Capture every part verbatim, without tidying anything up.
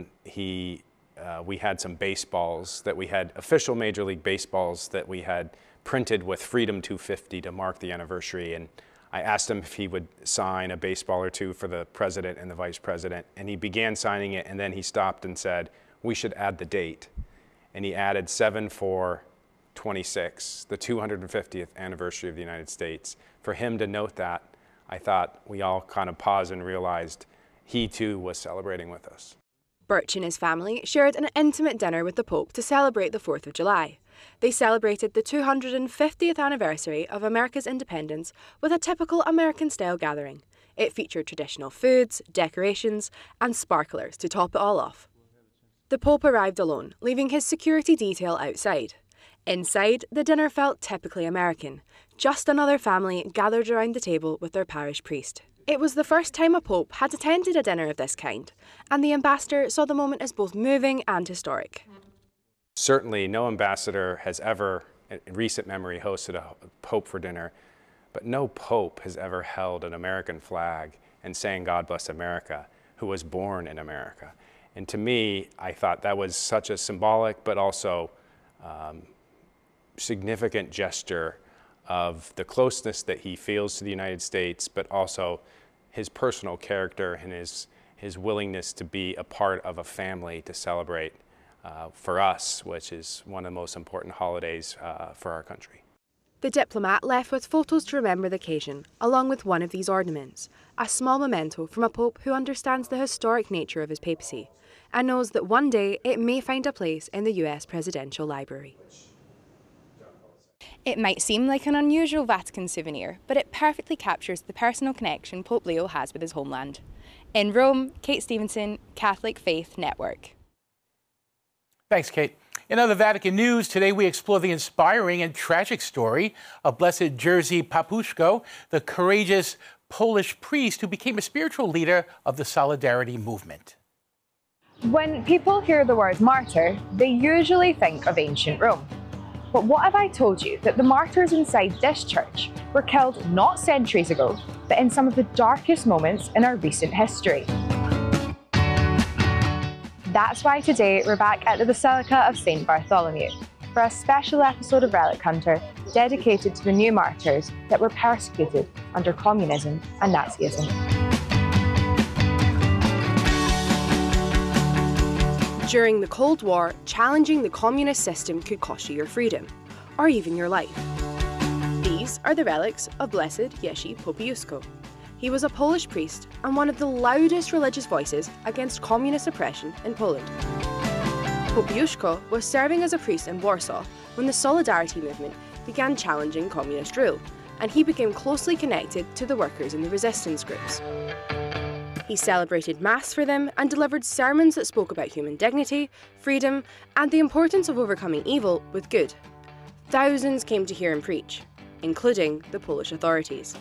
um, he, uh, we had some baseballs that we had, official Major League Baseballs that we had printed with Freedom two fifty to mark the anniversary. And I asked him if he would sign a baseball or two for the president and the vice president. And he began signing it, and then he stopped and said, we should add the date. And he added seven four twenty-six, the two hundred fiftieth anniversary of the United States. For him to note that, I thought we all kind of paused and realized he too was celebrating with us. Birch and his family shared an intimate dinner with the Pope to celebrate the fourth of July. They celebrated the two hundred fiftieth anniversary of America's independence with a typical American-style gathering. It featured traditional foods, decorations, and sparklers to top it all off. The Pope arrived alone, leaving his security detail outside. Inside, the dinner felt typically American, just another family gathered around the table with their parish priest. It was the first time a pope had attended a dinner of this kind, and the ambassador saw the moment as both moving and historic. Certainly, no ambassador has ever, in recent memory, hosted a pope for dinner, but no pope has ever held an American flag and sang God Bless America, who was born in America. And to me, I thought that was such a symbolic, but also um, significant gesture of the closeness that he feels to the United States, but also his personal character and his, his willingness to be a part of a family to celebrate uh, for us, which is one of the most important holidays uh, for our country. The diplomat left with photos to remember the occasion, along with one of these ornaments, a small memento from a pope who understands the historic nature of his papacy and knows that one day it may find a place in the U S Presidential Library. It might seem like an unusual Vatican souvenir, but it perfectly captures the personal connection Pope Leo has with his homeland. In Rome, Kate Stevenson, Catholic Faith Network. Thanks, Kate. In other Vatican news, today we explore the inspiring and tragic story of Blessed Jerzy Papuszko, the courageous Polish priest who became a spiritual leader of the Solidarity movement. When people hear the word martyr, they usually think of ancient Rome. But what have I told you that the martyrs inside this church were killed not centuries ago, but in some of the darkest moments in our recent history? That's why today we're back at the Basilica of Saint Bartholomew for a special episode of Relic Hunter dedicated to the new martyrs that were persecuted under communism and Nazism. During the Cold War, challenging the communist system could cost you your freedom, or even your life. These are the relics of Blessed Jerzy Popiełuszko. He was a Polish priest and one of the loudest religious voices against communist oppression in Poland. Popiełuszko was serving as a priest in Warsaw when the Solidarity movement began challenging communist rule, and he became closely connected to the workers in the resistance groups. He celebrated Mass for them and delivered sermons that spoke about human dignity, freedom, and the importance of overcoming evil with good. Thousands came to hear him preach, including the Polish authorities.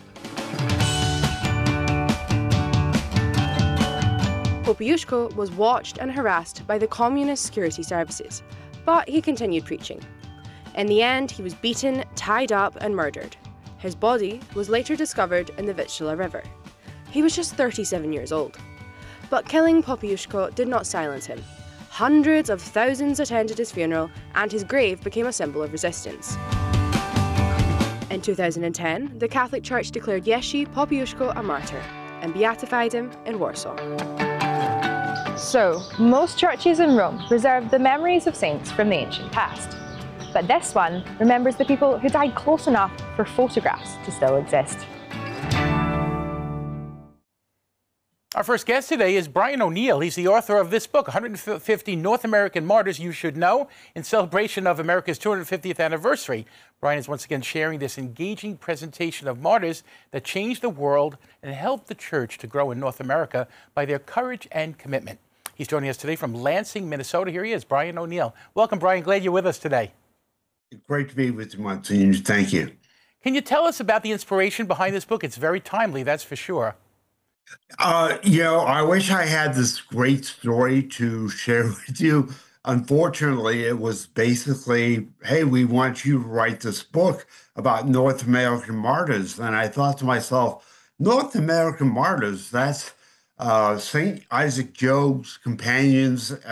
Popiełuszko was watched and harassed by the communist security services, but he continued preaching. In the end, he was beaten, tied up, and murdered. His body was later discovered in the Vistula River. He was just thirty-seven years old. But killing Popiełuszko did not silence him. Hundreds of thousands attended his funeral, and his grave became a symbol of resistance. In two thousand ten, the Catholic Church declared Jerzy Popiełuszko a martyr and beatified him in Warsaw. So, most churches in Rome preserve the memories of saints from the ancient past. But this one remembers the people who died close enough for photographs to still exist. Our first guest today is Brian O'Neill. He's the author of this book, one hundred fifty North American Martyrs You Should Know, in celebration of America's two hundred fiftieth anniversary. Brian is once again sharing this engaging presentation of martyrs that changed the world and helped the church to grow in North America by their courage and commitment. He's joining us today from Lansing, Minnesota. Here he is, Brian O'Neill. Welcome, Brian. Glad you're with us today. Great to be with you, Monsignor. Thank you. Can you tell us about the inspiration behind this book? It's very timely, that's for sure. Uh, you know, I wish I had this great story to share with you. Unfortunately, it was basically, hey, we want you to write this book about North American martyrs. And I thought to myself, North American martyrs, that's uh, Saint Isaac Jogues companions